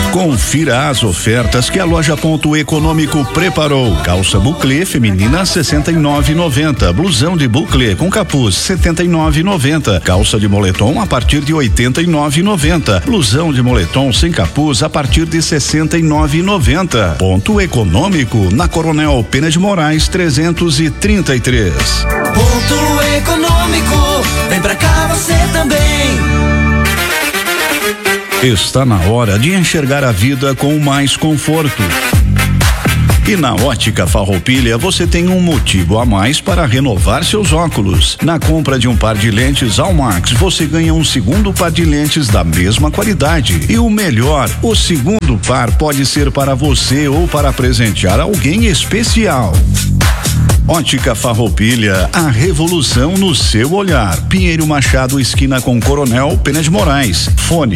Confira as ofertas que a Loja Ponto Econômico preparou. Calça buclê feminina 69,90. Blusão de buclê com capuz 79,90. Calça de moletom a partir de 89,90. Blusão de moletom sem capuz a partir de 69,90. Ponto Econômico na Coronel Pena de Moraes 333. Ponto Econômico, vem pra cá você também. Está na hora de enxergar a vida com mais conforto. E na Ótica Farroupilha você tem um motivo a mais para renovar seus óculos. Na compra de um par de lentes Almax, você ganha um segundo par de lentes da mesma qualidade. E o melhor, o segundo par pode ser para você ou para presentear alguém especial. Ótica Farroupilha, a revolução no seu olhar. Pinheiro Machado, esquina com Coronel Pena de Moraes. Fone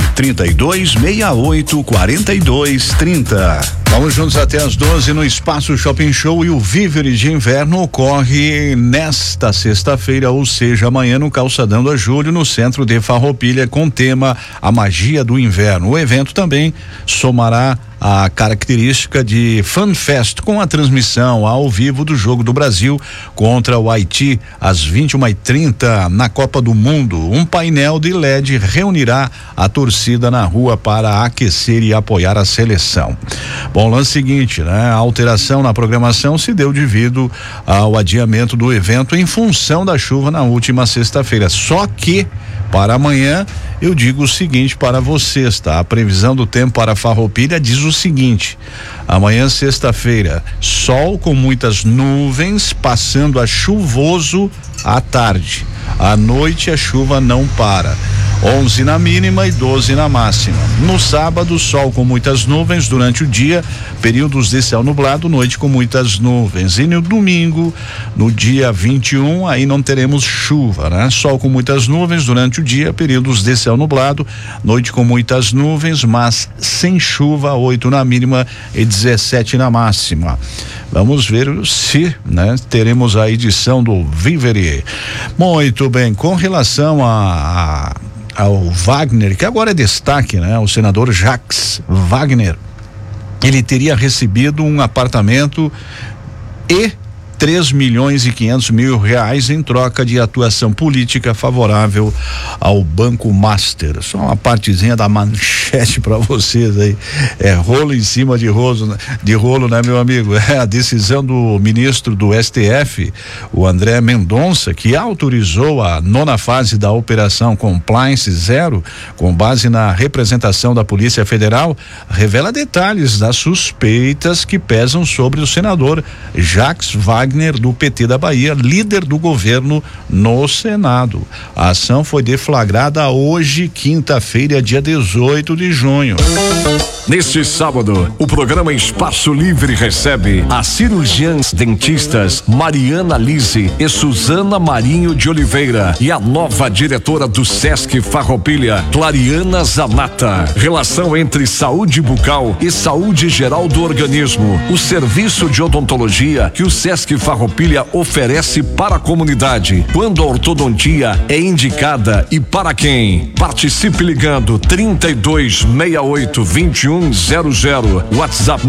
3262-4230. Vamos juntos até às 12 no Espaço Shopping Show, e o Vívere de Inverno ocorre nesta sexta-feira, ou seja, amanhã no Calçadão da Júlio, no centro de Farroupilha, com tema A Magia do Inverno. O evento também somará a característica de Fan Fest, com a transmissão ao vivo do Jogo do Brasil contra o Haiti às 21h30 na Copa do Mundo. Um painel de LED reunirá a torcida na rua para aquecer e apoiar a seleção. Bom, lance seguinte, né? A alteração na programação se deu devido ao adiamento do evento em função da chuva na última sexta-feira. Só que para amanhã eu digo o seguinte para vocês, tá? A previsão do tempo para Farroupilha diz o seguinte: amanhã, sexta-feira, sol com muitas nuvens, passando a chuvoso à tarde. À noite a chuva não para. 11 na mínima e 12 na máxima. No sábado, sol com muitas nuvens durante o dia, períodos de céu nublado, noite com muitas nuvens. E no domingo, no dia 21, aí não teremos chuva, né? Sol com muitas nuvens durante o dia, períodos de céu nublado, noite com muitas nuvens, mas sem chuva, 8 na mínima e 17 na máxima. Vamos ver se, né, teremos a edição do Vívere. Muito bem, com relação ao Wagner, que agora é destaque, né? O senador Jacques Wagner, ele teria recebido um apartamento e 3.500.000 reais em troca de atuação política favorável ao Banco Master. Só uma partezinha da manchete para vocês aí. É rolo em cima de rolo, né, meu amigo? É a decisão do ministro do STF, o André Mendonça, que autorizou a 9ª fase da Operação Compliance Zero, com base na representação da Polícia Federal, revela detalhes das suspeitas que pesam sobre o senador Jacques Wagner, do PT da Bahia, líder do governo no Senado. A ação foi deflagrada hoje, quinta-feira, dia 18 de junho. Neste sábado, o programa Espaço Livre recebe as cirurgiãs dentistas Mariana Lise e Suzana Marinho de Oliveira e a nova diretora do Sesc Farroupilha, Clariana Zanata. Relação entre saúde bucal e saúde geral do organismo. O serviço de odontologia que o Sesc Farroupilha oferece para a comunidade. Quando a ortodontia é indicada e para quem? Participe ligando 3268-2100, WhatsApp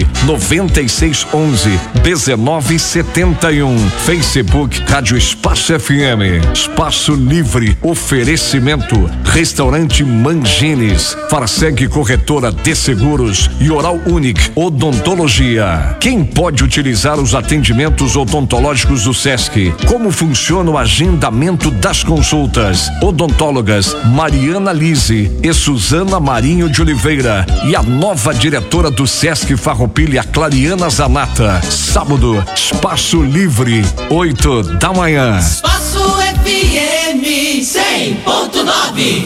99611-1971, Facebook Rádio Espaço FM. Espaço Livre, oferecimento Restaurante Mangines, Farseg Corretora de Seguros e Oral Unique Odontologia. Quem pode utilizar os atendimentos odontológicos do Sesc? Como funciona o agendamento das consultas? Odontólogas Mariana Lise e Suzana Marinho de Oliveira e a nova diretora do Sesc Farroupilha, Clariana Zanata. Sábado, Espaço Livre, 8 da manhã. Espaço FM 100.9.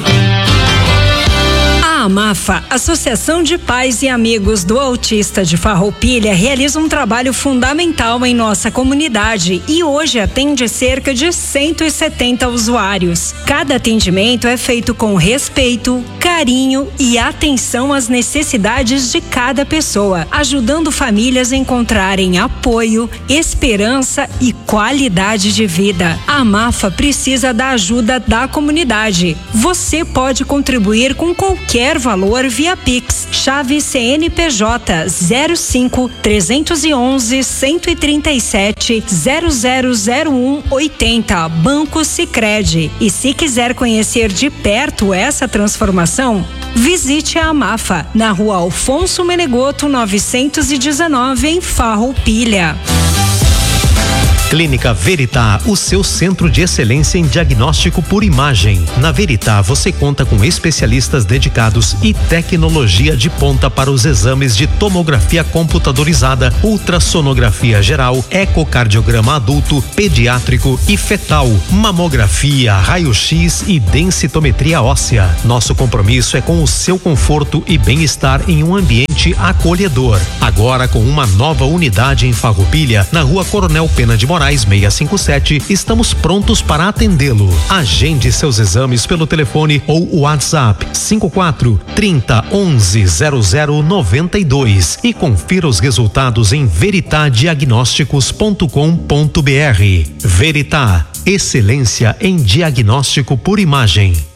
A AMAFA, Associação de Pais e Amigos do Autista de Farroupilha, realiza um trabalho fundamental em nossa comunidade e hoje atende cerca de 170 usuários. Cada atendimento é feito com respeito, carinho e atenção às necessidades de cada pessoa, ajudando famílias a encontrarem apoio, esperança e qualidade de vida. A AMAFA precisa da ajuda da comunidade. Você pode contribuir com qualquer valor valor via Pix. Chave CNPJ 05 311 137 0001 80. Banco Sicredi. E se quiser conhecer de perto essa transformação, visite a Amafa, na rua Alfonso Menegoto 919, em Farroupilha. Clínica Veritá, o seu centro de excelência em diagnóstico por imagem. Na Veritá, você conta com especialistas dedicados e tecnologia de ponta para os exames de tomografia computadorizada, ultrassonografia geral, ecocardiograma adulto, pediátrico e fetal, mamografia, raio-x e densitometria óssea. Nosso compromisso é com o seu conforto e bem-estar em um ambiente acolhedor. Agora com uma nova unidade em Farroupilha, na rua Coronel Pena de Moraes 657, estamos prontos para atendê-lo. Agende seus exames pelo telefone ou WhatsApp 54 30 11 0092 e confira os resultados em veritadiagnósticos.com.br. Veritá, excelência em diagnóstico por imagem.